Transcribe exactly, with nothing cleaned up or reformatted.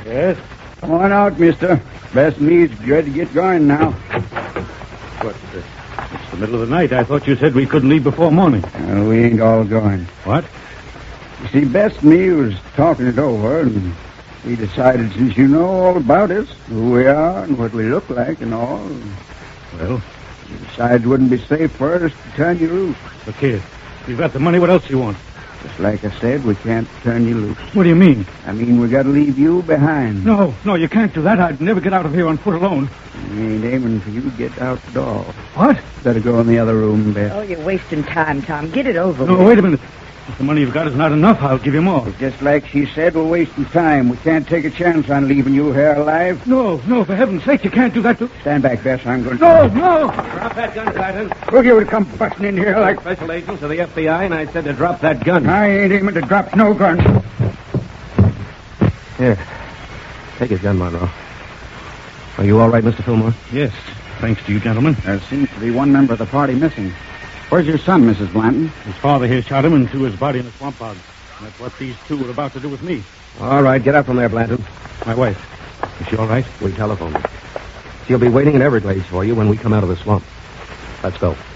Yes? Come on out, mister. Best me's good to get going now. What? Uh, it's the middle of the night. I thought you said we couldn't leave before morning. Uh, we ain't all going. What? You see, Best me was talking it over, and we decided since you know all about us, who we are and what we look like and all, Well? we decided it wouldn't be safe for us to turn you loose. Look here. You've got the money. What else do you want? Just like I said, we can't turn you loose. What do you mean? I mean, we got to leave you behind. No, no, you can't do that. I'd never get out of here on foot alone. We ain't aiming for you to get out the door. What? Better go in the other room, Beth. Oh, you're wasting time, Tom. Get it over No, with. wait a minute. If the money you've got is not enough, I'll give you more. It's just like she said, we're wasting time. We can't take a chance on leaving you here alive. No, no, for heaven's sake, you can't do that to... Stand back, Bess. I'm going to... No, no! Drop that gun, Clayton. Look, you would come busting in here like... Special agents of the F B I, and I said to drop that gun. I ain't aiming to drop no gun. Here. Take his gun, Monroe. Are you all right, Mister Fillmore? Yes, thanks to you, gentlemen. There seems to be one member of the party missing. Where's your son, Missus Blanton? His father here shot him and threw his body in a swamp bog. That's what these two were about to do with me. All right, get up from there, Blanton. My wife. Is she all right? We telephoned her. She'll be waiting in Everglades for you when we come out of the swamp. Let's go.